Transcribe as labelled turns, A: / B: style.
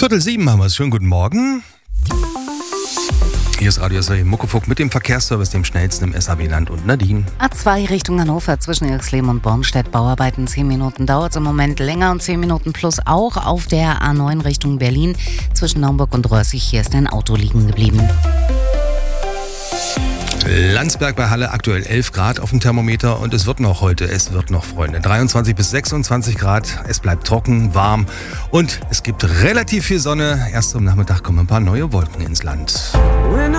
A: 6:45 haben wir es. Schönen guten Morgen. Hier ist Radio SW Muckefuck mit dem Verkehrsservice, dem schnellsten im SAW-Land und Nadine.
B: A2 Richtung Hannover zwischen Irxleben und Bornstedt. Bauarbeiten 10 Minuten, dauert es im Moment länger und 10 Minuten plus auch auf der A9 Richtung Berlin zwischen Naumburg und Rössig. Hier ist ein Auto liegen geblieben.
A: Landsberg bei Halle aktuell 11 Grad auf dem Thermometer und es wird noch, Freunde. 23 bis 26 Grad, es bleibt trocken, warm und es gibt relativ viel Sonne. Erst am Nachmittag kommen ein paar neue Wolken ins Land.